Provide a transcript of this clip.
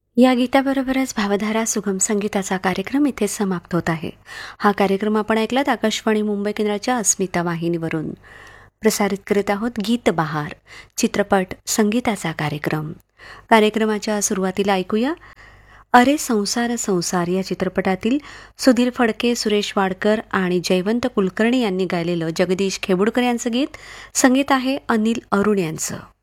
या गीताबरोबरच भावधारा सुगम संगीताचा कार्यक्रम इथे समाप्त होत आहे. हा कार्यक्रम आपण ऐकलात आकाशवाणी मुंबई केंद्राच्या अस्मिता वाहिनीवरून. प्रसारित करीत आहोत गीत बहार, चित्रपट संगीताचा कार्यक्रम. कार्यक्रमाच्या सुरुवातीला ऐकूया अरे संसार संसार या चित्रपटातील सुधीर फडके, सुरेश वाडकर आणि जयवंत कुलकर्णी यांनी गायलेलं जगदीश खेबुडकर यांचं गीत. संगीत आहे अनिल अरुण यांचं.